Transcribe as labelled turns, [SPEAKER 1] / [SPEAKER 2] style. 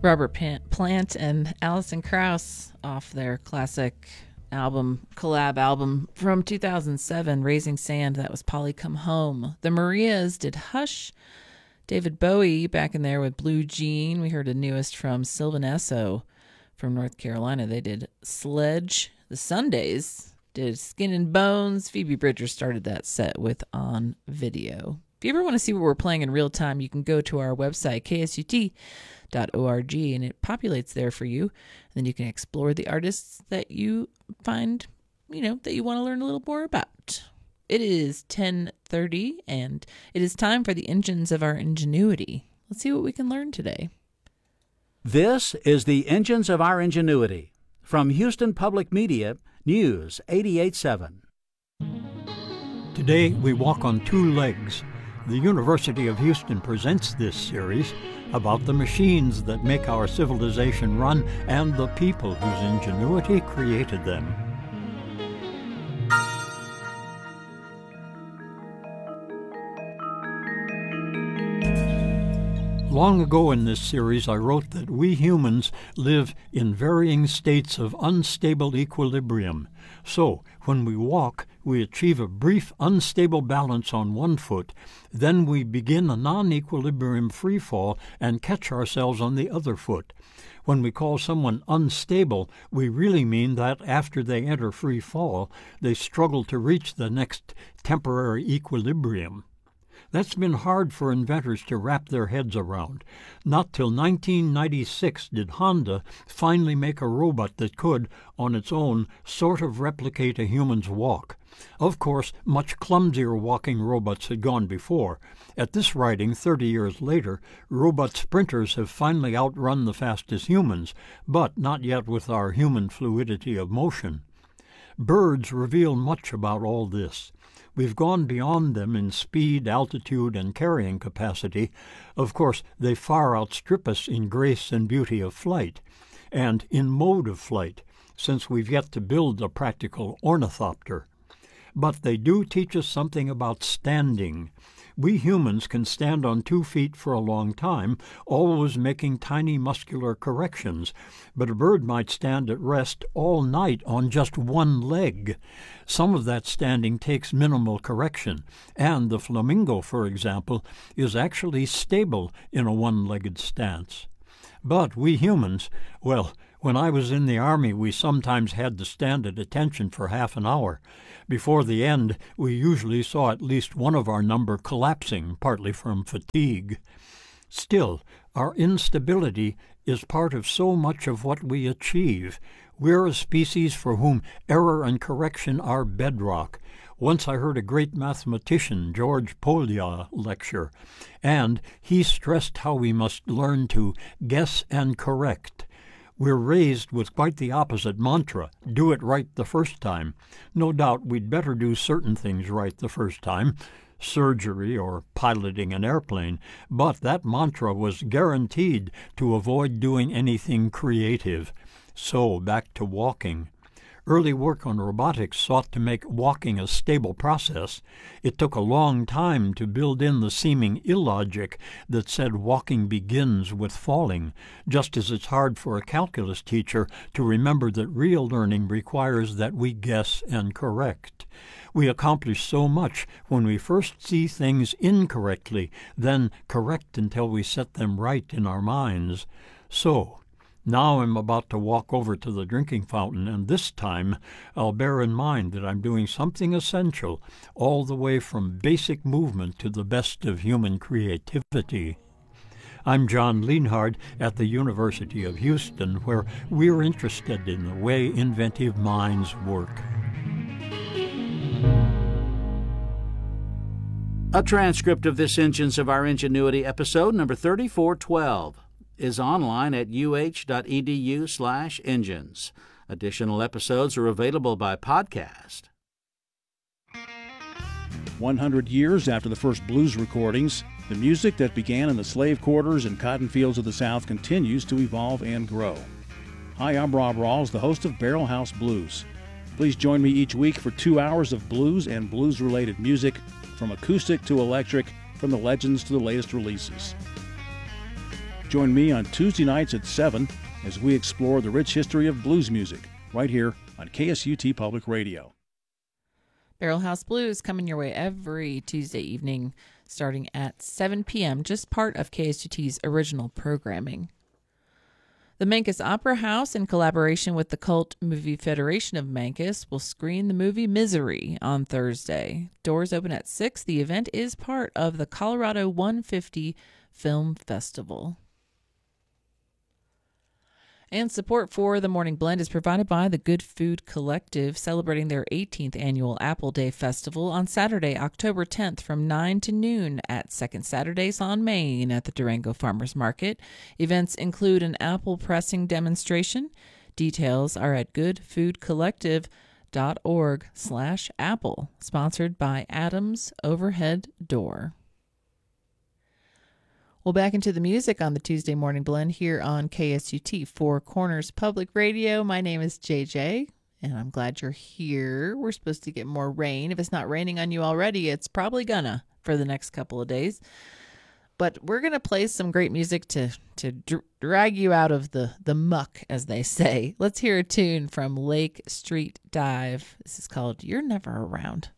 [SPEAKER 1] Robert Plant and Alison Krauss off their classic collab album from 2007, Raising Sand. That was Polly Come Home. The Marias did Hush. David Bowie back in there with Blue Jean. We heard the newest from Sylvan Esso from North Carolina. They did Sledge. The Sundays did Skin and Bones. Phoebe Bridgers started that set with On Video. If you ever want to see what we're playing in real time, you can go to our website, ksut.org, and it populates there for you. And then you can explore the artists that you find, that you want to learn a little more about. It is 10:30, and it is time for the Engines of Our Ingenuity. Let's see what we can learn today.
[SPEAKER 2] This is the Engines of Our Ingenuity from Houston Public Media, News 88.7.
[SPEAKER 3] Today we walk on two legs. The University of Houston presents this series about the machines that make our civilization run and the people whose ingenuity created them. Long ago in this series, I wrote that we humans live in varying states of unstable equilibrium. So, when we walk, we achieve a brief unstable balance on one foot, then we begin a non-equilibrium free fall and catch ourselves on the other foot. When we call someone unstable, we really mean that after they enter free fall, they struggle to reach the next temporary equilibrium. That's been hard for inventors to wrap their heads around. Not till 1996 did Honda finally make a robot that could, on its own, sort of replicate a human's walk. Of course, much clumsier walking robots had gone before. At this writing, 30 years later, robot sprinters have finally outrun the fastest humans, but not yet with our human fluidity of motion. Birds reveal much about all this. We've gone beyond them in speed, altitude, and carrying capacity. Of course, they far outstrip us in grace and beauty of flight, and in mode of flight, since we've yet to build a practical ornithopter. But they do teach us something about standing. We humans can stand on 2 feet for a long time, always making tiny muscular corrections, but a bird might stand at rest all night on just one leg. Some of that standing takes minimal correction, and the flamingo, for example, is actually stable in a one-legged stance. But we humans, well, when I was in the Army, we sometimes had to stand at attention for half an hour. Before the end, we usually saw at least one of our number collapsing, partly from fatigue. Still, our instability is part of so much of what we achieve. We're a species for whom error and correction are bedrock. Once I heard a great mathematician, George Polya, lecture, and he stressed how we must learn to guess and correct. We're raised with quite the opposite mantra, do it right the first time. No doubt we'd better do certain things right the first time, surgery or piloting an airplane, but that mantra was guaranteed to avoid doing anything creative. So back to walking. Early work on robotics sought to make walking a stable process. It took a long time to build in the seeming illogic that said walking begins with falling, just as it's hard for a calculus teacher to remember that real learning requires that we guess and correct. We accomplish so much when we first see things incorrectly, then correct until we set them right in our minds. So, now I'm about to walk over to the drinking fountain, and this time I'll bear in mind that I'm doing something essential, all the way from basic movement to the best of human creativity. I'm John Lienhard at the University of Houston, where we're interested in the way inventive minds work.
[SPEAKER 2] A transcript of this Engines of Our Ingenuity episode, number 3412. is online at uh.edu/engines. Additional episodes are available by podcast.
[SPEAKER 4] 100 years after the first blues recordings, the music that began in the slave quarters and cotton fields of the South continues to evolve and grow. Hi, I'm Rob Rawls, the host of Barrel House Blues. Please join me each week for 2 hours of blues and blues-related music, from acoustic to electric, from the legends to the latest releases. Join me on Tuesday nights at 7 as we explore the rich history of blues music right here on KSUT Public Radio.
[SPEAKER 1] Barrel House Blues coming your way every Tuesday evening starting at 7 p.m., just part of KSUT's original programming. The Mancos Opera House, in collaboration with the Cult Movie Federation of Mancos, will screen the movie Misery on Thursday. Doors open at 6. The event is part of the Colorado 150 Film Festival. And support for the Morning Blend is provided by the Good Food Collective, celebrating their 18th annual Apple Day Festival on Saturday, October 10th from 9 to noon at Second Saturdays on Main at the Durango Farmers Market. Events include an apple pressing demonstration. Details are at goodfoodcollective.org/apple, sponsored by Adams Overhead Door. Well, back into the music on the Tuesday Morning Blend here on KSUT Four Corners Public Radio. My name is JJ, and I'm glad you're here. We're supposed to get more rain. If it's not raining on you already, it's probably gonna for the next couple of days. But we're going to play some great music to drag you out of the muck, as they say. Let's hear a tune from Lake Street Dive. This is called You're Never Around.